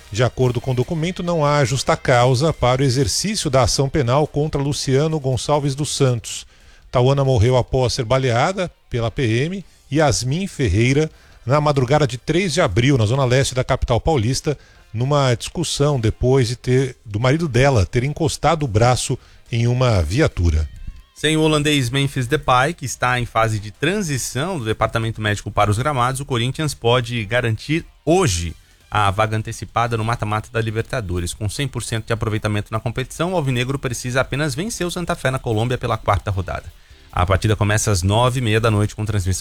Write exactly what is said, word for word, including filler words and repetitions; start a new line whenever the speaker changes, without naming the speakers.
De acordo com o documento, não há justa causa para o exercício da ação penal contra Luciano Gonçalves dos Santos. Tauana morreu após ser baleada pela P M. Yasmin Ferreira na madrugada de três de abril, na zona leste da capital paulista, numa discussão depois de ter, do marido dela ter encostado o braço em uma viatura.
Sem o holandês Memphis Depay, que está em fase de transição do departamento médico para os gramados, o Corinthians pode garantir hoje a vaga antecipada no mata-mata da Libertadores. Com cem por cento de aproveitamento na competição, o alvinegro precisa apenas vencer o Santa Fé na Colômbia pela quarta rodada. A partida começa às nove e meia da noite com transmissão